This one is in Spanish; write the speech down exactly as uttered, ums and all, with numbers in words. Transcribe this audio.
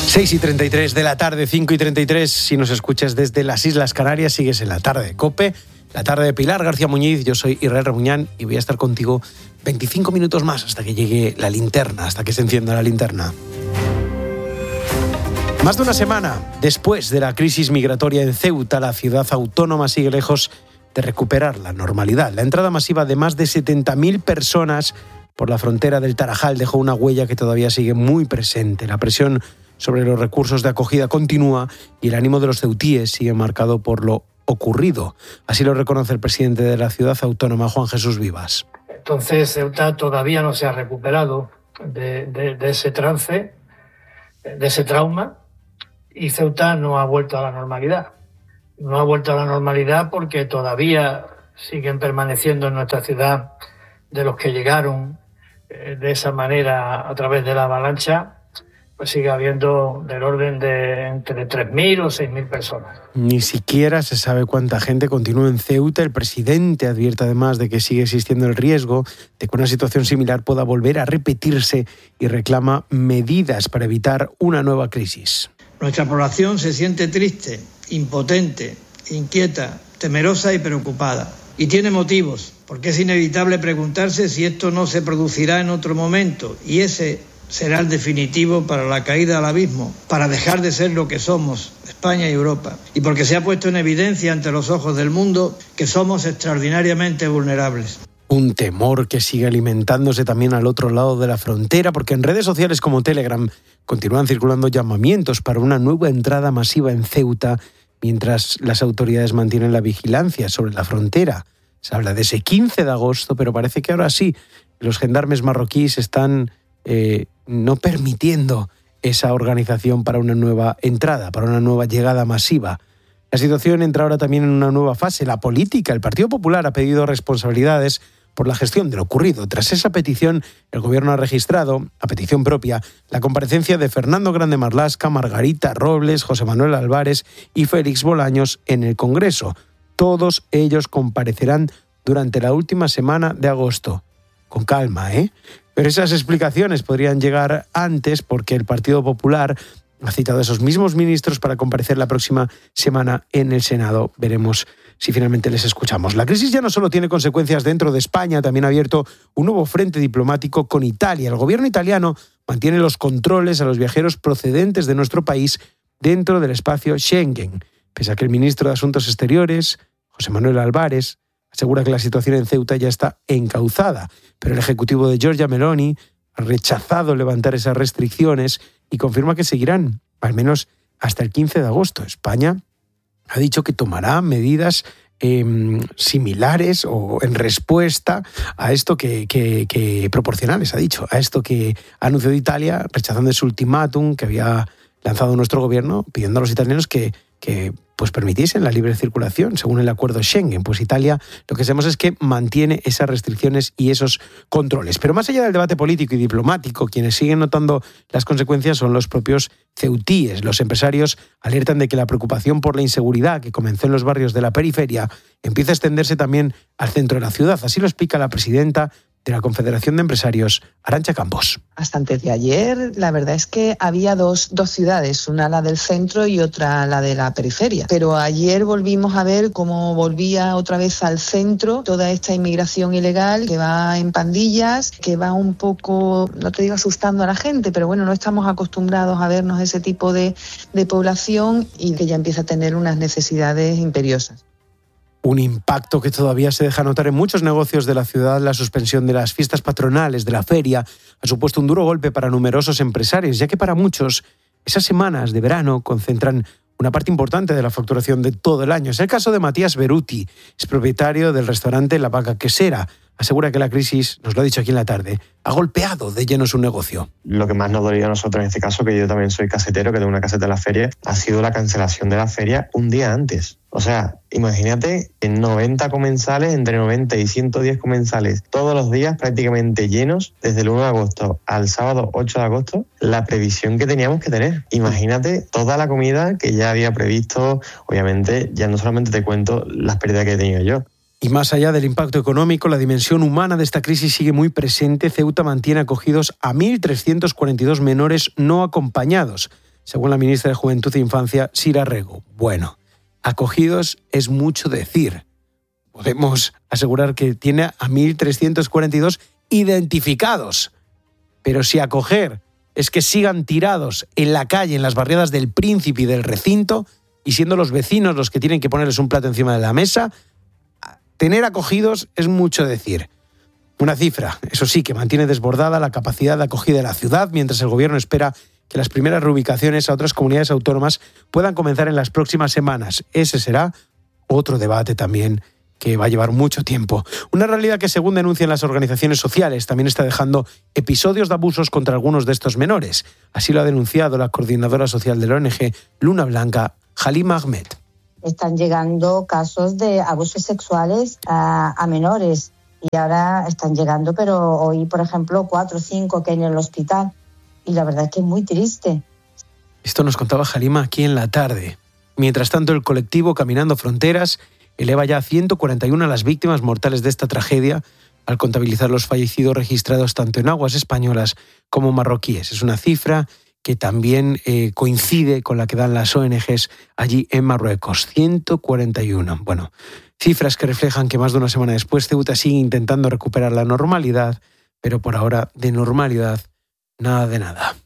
seis y treinta y tres de la tarde, cinco y treinta y tres, si nos escuchas desde las Islas Canarias, sigues en la tarde de COPE, la tarde de Pilar García Muñiz. Yo soy Israel Remuñán y voy a estar contigo veinticinco minutos más hasta que llegue la linterna, hasta que se encienda la linterna. Más de una semana después de la crisis migratoria en Ceuta, la ciudad autónoma sigue lejos de recuperar la normalidad. La entrada masiva de más de setenta mil personas por la frontera del Tarajal dejó una huella que todavía sigue muy presente. La presión sobre los recursos de acogida continúa y el ánimo de los ceutíes sigue marcado por lo ocurrido. Así lo reconoce el presidente de la ciudad autónoma, Juan Jesús Vivas. Entonces Ceuta todavía no se ha recuperado de, de, de ese trance, de ese trauma, y Ceuta no ha vuelto a la normalidad. No ha vuelto a la normalidad porque todavía siguen permaneciendo en nuestra ciudad de los que llegaron eh, de esa manera a través de la avalancha. Pues sigue habiendo del orden de entre tres mil o seis mil personas. Ni siquiera se sabe cuánta gente continúa en Ceuta. El presidente advierte además de que sigue existiendo el riesgo de que una situación similar pueda volver a repetirse y reclama medidas para evitar una nueva crisis. Nuestra población se siente triste, impotente, inquieta, temerosa y preocupada. Y tiene motivos, porque es inevitable preguntarse si esto no se producirá en otro momento, y ese será el definitivo para la caída al abismo, para dejar de ser lo que somos, España y Europa, y porque se ha puesto en evidencia ante los ojos del mundo que somos extraordinariamente vulnerables. Un temor que sigue alimentándose también al otro lado de la frontera, porque en redes sociales como Telegram continúan circulando llamamientos para una nueva entrada masiva en Ceuta, mientras las autoridades mantienen la vigilancia sobre la frontera. Se habla de ese quince de agosto, pero parece que ahora sí, los gendarmes marroquíes están eh, no permitiendo esa organización para una nueva entrada, para una nueva llegada masiva. La situación entra ahora también en una nueva fase. La política, el Partido Popular ha pedido responsabilidades por la gestión de lo ocurrido. Tras esa petición, el Gobierno ha registrado, a petición propia, la comparecencia de Fernando Grande Marlaska, Margarita Robles, José Manuel Álvarez y Félix Bolaños en el Congreso. Todos ellos comparecerán durante la última semana de agosto. Con calma, ¿eh? Pero esas explicaciones podrían llegar antes porque el Partido Popular ha citado a esos mismos ministros para comparecer la próxima semana en el Senado. Veremos si finalmente les escuchamos. La crisis ya no solo tiene consecuencias dentro de España, también ha abierto un nuevo frente diplomático con Italia. El gobierno italiano mantiene los controles a los viajeros procedentes de nuestro país dentro del espacio Schengen, pese a que el ministro de Asuntos Exteriores, José Manuel Álvarez, asegura que la situación en Ceuta ya está encauzada, pero el ejecutivo de Giorgia Meloni ha rechazado levantar esas restricciones y confirma que seguirán, al menos hasta el quince de agosto. España ha dicho que tomará medidas eh, similares o en respuesta a esto que, que, que proporcionales, ha dicho, a esto que ha anunciado Italia, rechazando ese ultimátum que había lanzado nuestro gobierno, pidiendo a los italianos que, que pues permitiesen la libre circulación según el acuerdo Schengen. Pues Italia, lo que sabemos es que mantiene esas restricciones y esos controles. Pero más allá del debate político y diplomático, quienes siguen notando las consecuencias son los propios ceutíes. Los empresarios alertan de que la preocupación por la inseguridad que comenzó en los barrios de la periferia empieza a extenderse también al centro de la ciudad. Así lo explica la presidenta de la Confederación de Empresarios, Arantxa Campos. Hasta antes de ayer, la verdad es que había dos, dos ciudades, una la del centro y otra la de la periferia. Pero ayer volvimos a ver cómo volvía otra vez al centro toda esta inmigración ilegal que va en pandillas, que va un poco, no te digo asustando a la gente, pero bueno, no estamos acostumbrados a vernos ese tipo de, de población y que ya empieza a tener unas necesidades imperiosas. Un impacto que todavía se deja notar en muchos negocios de la ciudad. La suspensión de las fiestas patronales de la feria ha supuesto un duro golpe para numerosos empresarios, ya que para muchos esas semanas de verano concentran una parte importante de la facturación de todo el año. Es el caso de Matías Beruti, es propietario del restaurante La Vaca Quesera. Asegura que la crisis, nos lo ha dicho aquí en la tarde, ha golpeado de lleno su negocio. Lo que más nos dolió a nosotros en este caso, que yo también soy casetero, que tengo una caseta en la feria, ha sido la cancelación de la feria un día antes. O sea, imagínate en noventa comensales, entre noventa y ciento diez comensales, todos los días prácticamente llenos, desde el uno de agosto al sábado ocho de agosto, la previsión que teníamos que tener. Imagínate toda la comida que ya había previsto. Obviamente, ya no solamente te cuento las pérdidas que he tenido yo. Y más allá del impacto económico, la dimensión humana de esta crisis sigue muy presente. Ceuta mantiene acogidos a mil trescientos cuarenta y dos menores no acompañados. según la ministra de Juventud e Infancia, Sira Rego. Bueno, acogidos es mucho decir. Podemos asegurar que tiene a mil trescientos cuarenta y dos identificados. Pero si acoger es que sigan tirados en la calle, en las barriadas del Príncipe y del recinto, y siendo los vecinos los que tienen que ponerles un plato encima de la mesa, tener acogidos es mucho decir. Una cifra, eso sí, que mantiene desbordada la capacidad de acogida de la ciudad, mientras el gobierno espera que las primeras reubicaciones a otras comunidades autónomas puedan comenzar en las próximas semanas. Ese será otro debate también que va a llevar mucho tiempo. Una realidad que, según denuncian las organizaciones sociales, también está dejando episodios de abusos contra algunos de estos menores. Así lo ha denunciado la coordinadora social de la O N G Luna Blanca, Halima Ahmed. Están llegando casos de abusos sexuales a, a menores y ahora están llegando, pero hoy, por ejemplo, cuatro o cinco que hay en el hospital. Y la verdad es que es muy triste. Esto nos contaba Halima aquí en la tarde. Mientras tanto, el colectivo Caminando Fronteras eleva ya a ciento cuarenta y uno las víctimas mortales de esta tragedia, al contabilizar los fallecidos registrados tanto en aguas españolas como marroquíes. Es una cifra que también eh, coincide con la que dan las O N Ges allí en Marruecos, ciento cuarenta y uno. Bueno, cifras que reflejan que más de una semana después Ceuta sigue intentando recuperar la normalidad, pero por ahora de normalidad nada de nada.